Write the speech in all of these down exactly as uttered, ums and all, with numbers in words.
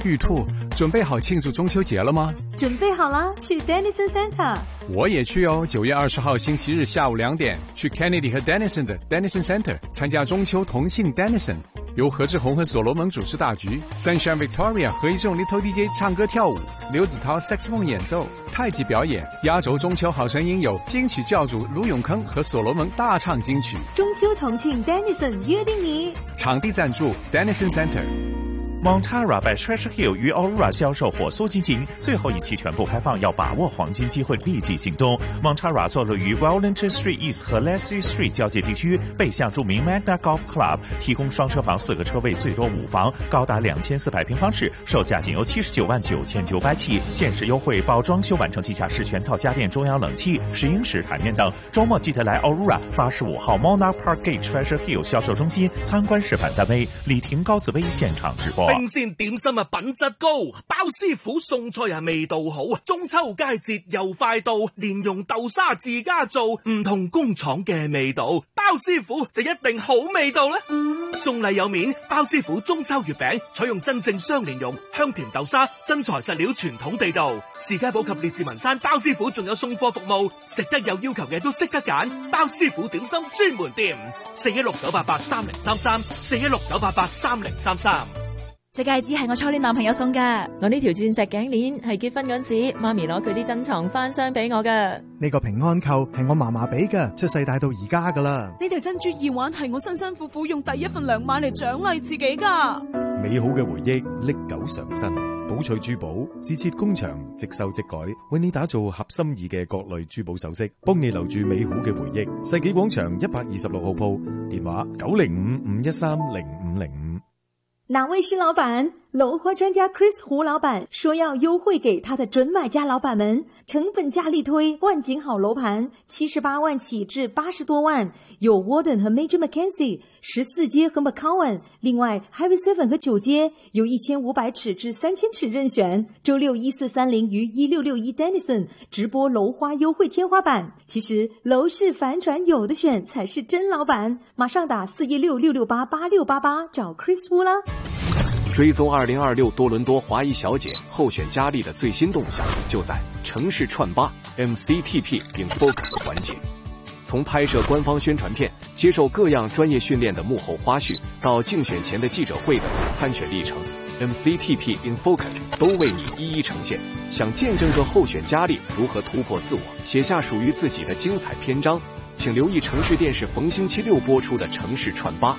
玉兔，准备好庆祝中秋节了吗？ 准备好了，去 Dennison Center。 我也去哦，九月二十号星期日下午两点，去 Kennedy 和 Dennison 的 Dennison Center 参加中秋同庆 Dennison， 由何志宏和所罗门主持大局 ，Sunshine Victoria 和一众 Little D J 唱歌跳舞，刘子涛 saxophone 演奏，太极表演。压轴中秋好声音有金曲教主卢永康和所罗门大唱金曲。 中秋同庆 Dennison 约定你。 场地赞助 Dennison Center。Montara by Treasure Hill 与 Aurora 销售火速进行，最后一期全部开放，要把握黄金机会，立即行动。Montara 坐落于 Wellington Street East 和 Leslie Street 交界地区，背向著名 Magna Golf Club， 提供双车房四个车位，最多五房，高达两千四百平方尺，售价仅由七十九万九千九百起，限时优惠，包装修完成旗下式全套家电、中央冷气、石英石台面等。周末记得来 Aurora 八十五号 Monarch Park Gate Treasure Hill 销售中心参观示范单位，李婷、高紫薇现场直播。 冰鮮點心啊，品質高，包師傅餸菜啊，味道好。中秋佳節又快到，蓮蓉豆沙自家做，唔同工廠嘅味道，包師傅就一定好味道啦。送禮有面，包師傅中秋月餅採用真正雙蓮蓉、香甜豆沙，真材實料，傳統地道。士嘉堡及列治文山包師傅仲有送貨服務，食得有要求嘅都識得揀，包師傅點心專門店，四一六九八八三零三三，四一六九八八三零三三。 隻戒指係我初戀男朋友送噶，我呢條鑽石頸鏈係結婚嗰時媽咪攞佢啲珍藏翻箱俾我噶。 呢個平安扣係我嫲嫲俾噶，出世帶到而家噶啦。 呢條珍珠耳環係我辛辛苦苦用第一份糧買嚟獎勵自己噶。 美好嘅回憶歷久常新，寶翠珠寶自設工場，即收即改，為你打造合心意嘅各類珠寶首飾，幫你留住美好嘅回憶。世紀廣場一百二十六號鋪，電話九零五五一三零五零五。 哪位是老板？楼花专家 Chris 胡老板说要优惠给他的准买家老板们，成本价力推万景好楼盘，七十八万起至八十多万，有 Warden 和 Major Mackenzie， 十四街和 McCowan， 另外 Highway seven 和九街有一千五百尺至三千尺任选。周六一四三零于一六六一 Dennison 直播楼花优惠天花板。其实楼市反转有的选才是真老板，马上打四一六六六八八六八八找 Chris 胡啦。 追踪二零二六多伦多华裔小姐候选佳丽的最新动向，就在城市串吧 M C P P in Focus 环节。从拍摄官方宣传片、接受各样专业训练的幕后花絮，到竞选前的记者会的参选历程 ，M C P P in Focus 都为你一一呈现。想见证个候选佳丽如何突破自我，写下属于自己的精彩篇章，请留意城市电视逢星期六播出的城市串吧。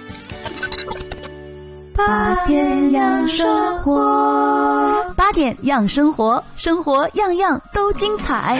八点养生活，八点养生活，生活样样都精彩。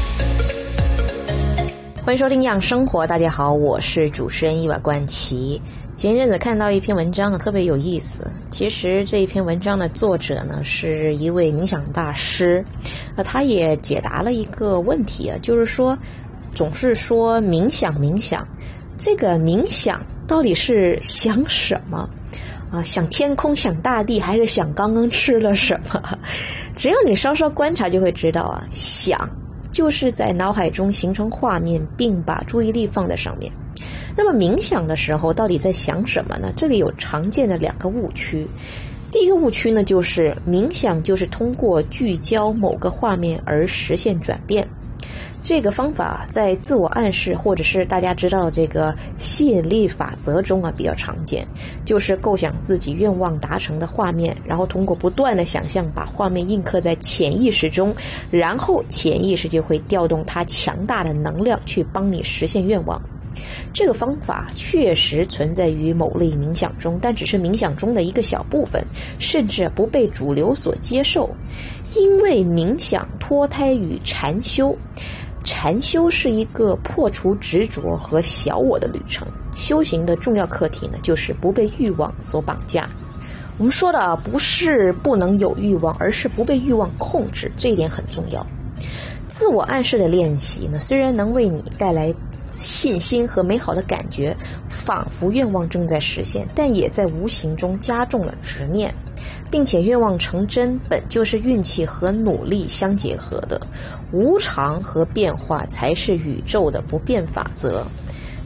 欢迎收听养生活，大家好，我是主持人伊娃冠琪。前一阵子看到一篇文章特别有意思，其实这一篇文章的作者呢是一位冥想大师，呃，他也解答了一个问题啊，就是说总是说冥想冥想，这个冥想到底是想什么啊，想天空，想大地，还是想刚刚吃了什么？只要你稍稍观察就会知道啊，想就是在脑海中形成画面，并把注意力放在上面。那么冥想的时候到底在想什么呢？这里有常见的两个误区。第一个误区呢，就是冥想就是通过聚焦某个画面而实现转变。这个方法在自我暗示或者是大家知道这个吸引力法则中啊比较常见，就是构想自己愿望达成的画面，然后通过不断的想象把画面印刻在潜意识中，然后潜意识就会调动它强大的能量去帮你实现愿望。这个方法确实存在于某类冥想中，但只是冥想中的一个小部分，甚至不被主流所接受。因为冥想脱胎于禅修，禅修是一个破除执着和小我的旅程。修行的重要课题呢，就是不被欲望所绑架。我们说的不是不能有欲望，而是不被欲望控制，这一点很重要。自我暗示的练习呢，虽然能为你带来信心和美好的感觉，仿佛愿望正在实现，但也在无形中加重了执念，并且愿望成真本就是运气和努力相结合的，无常和变化才是宇宙的不变法则。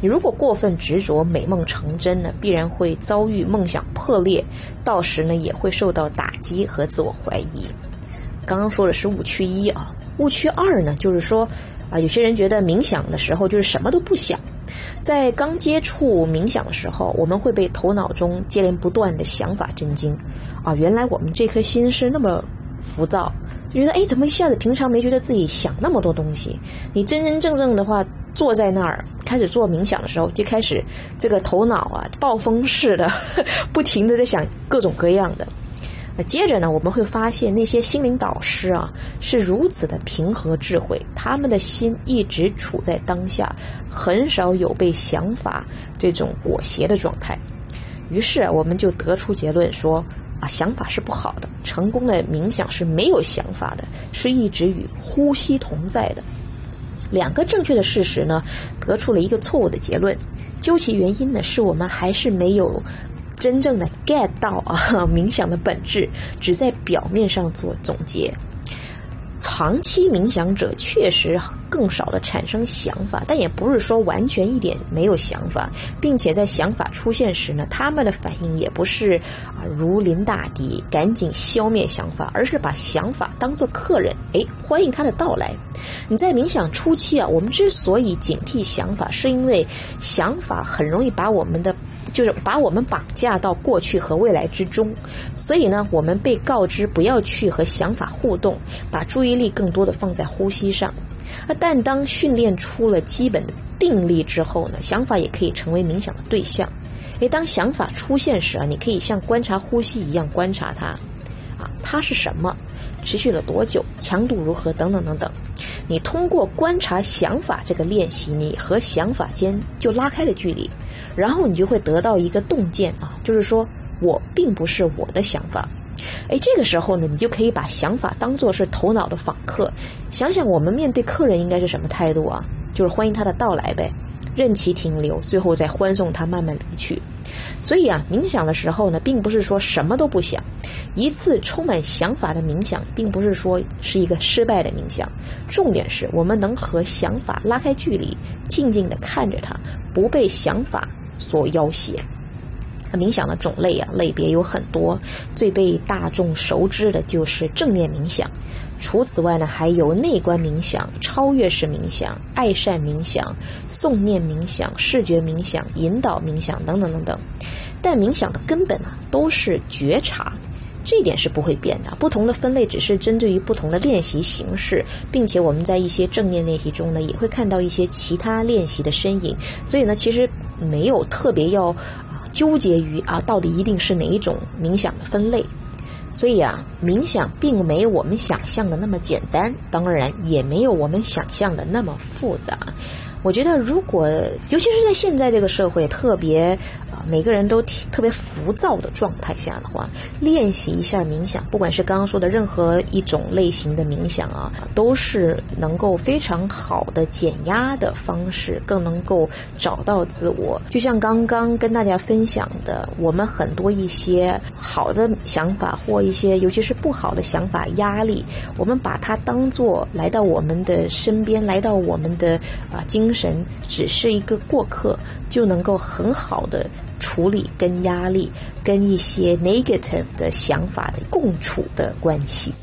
你如果过分执着美梦成真呢，必然会遭遇梦想破裂，到时呢也会受到打击和自我怀疑。刚刚说的是误区一啊，误区二呢，就是说啊，有些人觉得冥想的时候就是什么都不想。在刚接触冥想的时候，我们会被头脑中接连不断的想法震惊啊，原来我们这颗心是那么浮躁，觉得哎，怎么一下子平常没觉得自己想那么多东西？你真真正正的话，坐在那儿开始做冥想的时候，就开始这个头脑啊暴风式的不停的在想各种各样的。接着呢，我们会发现那些心灵导师啊是如此的平和智慧，他们的心一直处在当下，很少有被想法这种裹挟的状态。于是我们就得出结论说啊，想法是不好的，成功的冥想是没有想法的，是一直与呼吸同在的。两个正确的事实呢，得出了一个错误的结论。究其原因呢，是我们还是没有真正的 get 到啊冥想的本质，只在表面上做总结。长期冥想者确实更少的产生想法，但也不是说完全一点没有想法，并且在想法出现时呢，他们的反应也不是啊如临大敌，赶紧消灭想法，而是把想法当作客人，哎，欢迎他的到来。你在冥想初期啊，我们之所以警惕想法，是因为想法很容易把我们的就是把我们绑架到过去和未来之中，所以呢，我们被告知不要去和想法互动，把注意力更多的放在呼吸上。但当训练出了基本的定力之后呢，想法也可以成为冥想的对象。诶，当想法出现时啊，你可以像观察呼吸一样观察它，啊，它是什么，持续了多久，强度如何，等等等等。你通过观察想法这个练习，你和想法间就拉开了距离。然后你就会得到一个洞见啊，就是说我并不是我的想法。哎，这个时候呢，你就可以把想法当作是头脑的访客。想想我们面对客人应该是什么态度啊？就是欢迎他的到来呗，任其停留，最后再欢送他慢慢离去。所以啊，冥想的时候呢，并不是说什么都不想。一次充满想法的冥想，并不是说是一个失败的冥想。重点是我们能和想法拉开距离，静静地看着它，不被想法所要挟。冥想的种类啊，类别有很多，最被大众熟知的就是正念冥想。除此外呢，还有内观冥想、超越式冥想、爱善冥想、诵念冥想、视觉冥想、引导冥想等等等等。但冥想的根本啊，都是觉察。这一点是不会变的，不同的分类只是针对于不同的练习形式，并且我们在一些正念练习中呢，也会看到一些其他练习的身影，所以呢，其实没有特别要、呃、纠结于啊，到底一定是哪一种冥想的分类。所以啊，冥想并没有我们想象的那么简单，当然也没有我们想象的那么复杂。我觉得如果尤其是在现在这个社会特别啊、呃、每个人都特别浮躁的状态下的话，练习一下冥想，不管是刚刚说的任何一种类型的冥想啊，都是能够非常好的减压的方式，更能够找到自我。就像刚刚跟大家分享的，我们很多一些好的想法或一些尤其是不好的想法压力，我们把它当作来到我们的身边，来到我们的啊、呃、精神只是一个过客，就能够很好的处理跟压力跟一些 negative 的想法的共处的关系。